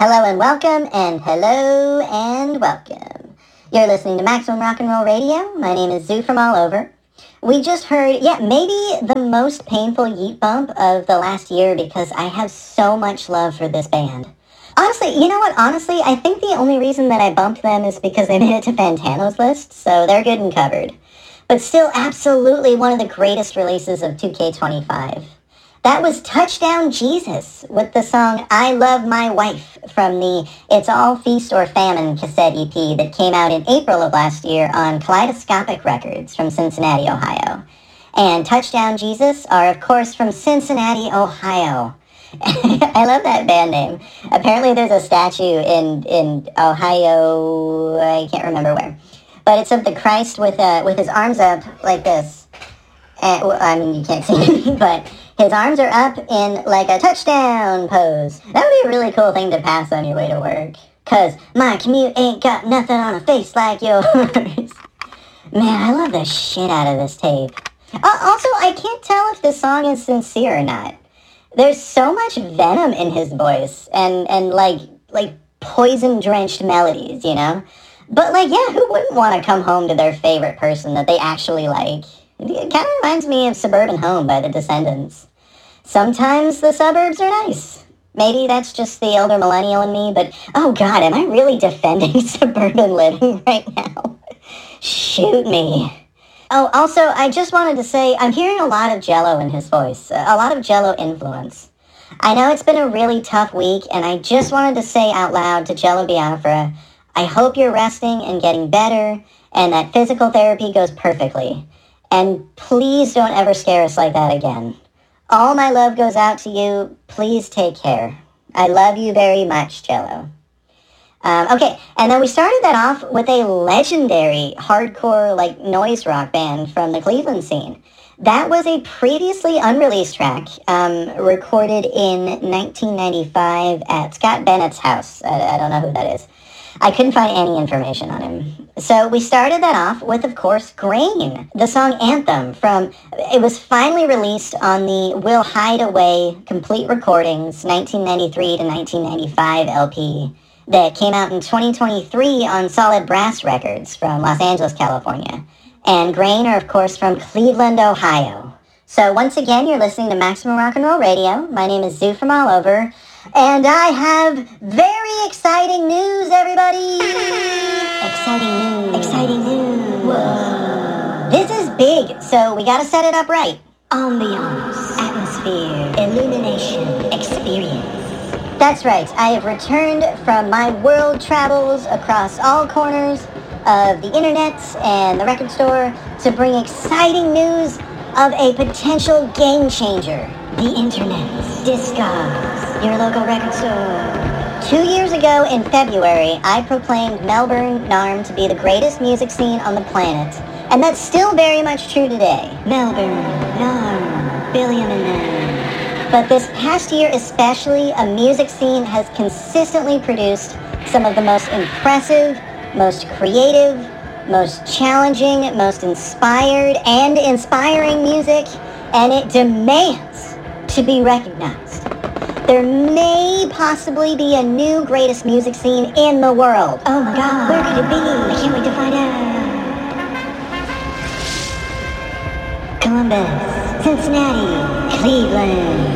Hello and welcome, and hello and welcome. You're listening to Maximum Rock and Roll Radio. My name is Zoo from all over. We just heard, maybe the most painful yeet bump of the last year because I have so much love for this band. Honestly, you know what? Honestly, I think the only reason that I bumped them is because they made it to Fantano's list, so they're good and covered. But still, absolutely one of the greatest releases of 2K25. That was Touchdown Jesus with the song I Love My Wife from the It's All Feast or Famine cassette EP that came out in April of last year on Kaleidoscopic Records from Cincinnati, Ohio. And Touchdown Jesus are, of course, from Cincinnati, Ohio. I love that band name. Apparently there's a statue in Ohio, I can't remember where. But it's of the Christ with his arms up like this. And, well, I mean, you can't see me, but his arms are up in like a touchdown pose. That would be a really cool thing to pass on your way to work. 'Cause my commute ain't got nothing on a face like yours. Man, I love the shit out of this tape. Also, I can't tell if this song is sincere or not. There's so much venom in his voice and like poison-drenched melodies, you know? But like, yeah, who wouldn't want to come home to their favorite person that they actually like? It kind of reminds me of Suburban Home by the Descendants. Sometimes the suburbs are nice. Maybe that's just the elder millennial in me, but oh god, am I really defending suburban living right now? Shoot me. Oh, also, I just wanted to say, I'm hearing a lot of Jello in his voice, a lot of Jello influence. I know it's been a really tough week, and I just wanted to say out loud to Jello Biafra, I hope you're resting and getting better, and that physical therapy goes perfectly. And please don't ever scare us like that again. All my love goes out to you. Please take care. I love you very much, Jello. Okay, and then we started that off with a legendary hardcore, noise rock band from the Cleveland scene. That was a previously unreleased track, recorded in 1995 at Scott Bennett's house. I don't know who that is. I couldn't find any information on him. So we started that off with, of course, Grain, the song Anthem it was finally released on the We'll Hide Away Complete Recordings 1993 to 1995 LP that came out in 2023 on Solid Brass Records from Los Angeles, California. And Grain are, of course, from Cleveland, Ohio. So once again, you're listening to Maximum Rock and Roll Radio. My name is Zoo from all over. And I have very exciting news, everybody! Exciting news. Whoa. This is big, so we gotta set it up right. Ambiance, atmosphere, illumination, experience. That's right, I have returned from my world travels across all corners of the internet and the record store to bring exciting news of a potential game changer. The internet. Discogs, your local record store. 2 years ago in February, I proclaimed Melbourne, NARM to be the greatest music scene on the planet. And that's still very much true today. Melbourne, NARM, Billiam and them. But this past year especially, a music scene has consistently produced some of the most impressive, most creative, most challenging, most inspired, and inspiring music, and it demands to be recognized. There may possibly be a new greatest music scene in the world. Oh my god, where could it be? I can't wait to find out. Columbus, Cincinnati, Cleveland.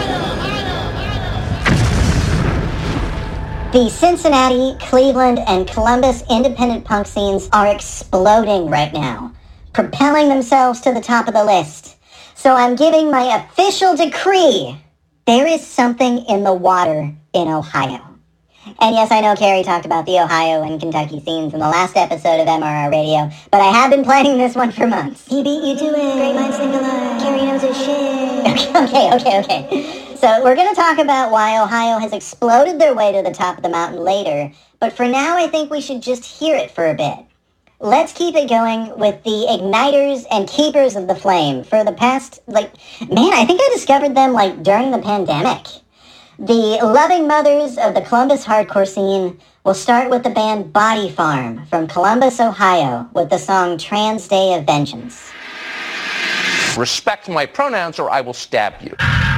The Cincinnati, Cleveland, and Columbus independent punk scenes are exploding right now, propelling themselves to the top of the list. So I'm giving my official decree. There is something in the water in Ohio. And yes, I know Carrie talked about the Ohio and Kentucky scenes in the last episode of MRR Radio, but I have been planning this one for months. He beat you to it. Great minds think alike. Carrie knows his shit. Okay. So we're going to talk about why Ohio has exploded their way to the top of the mountain later, but for now I think we should just hear it for a bit. Let's keep it going with the igniters and keepers of the flame for the past, I think I discovered them, during the pandemic. The loving mothers of the Columbus hardcore scene will start with the band Body Farm from Columbus, Ohio, with the song Trans Day of Vengeance. Respect my pronouns or I will stab you.